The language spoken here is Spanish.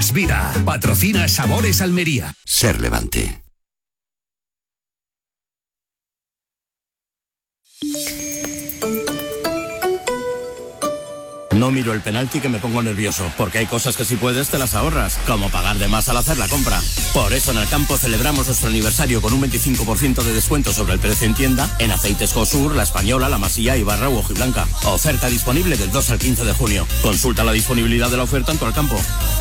más vida. Patrocina Sabores Almería. Ser Levante. No miro el penalti que me pongo nervioso, porque hay cosas que si puedes te las ahorras, como pagar de más al hacer la compra. Por eso en el campo celebramos nuestro aniversario con un 25% de descuento sobre el precio en tienda en aceites Cosur, La Española, La Masía, Ibarra u Hojiblanca. Oferta disponible del 2 al 15 de junio. Consulta la disponibilidad de la oferta en tu Alcampo.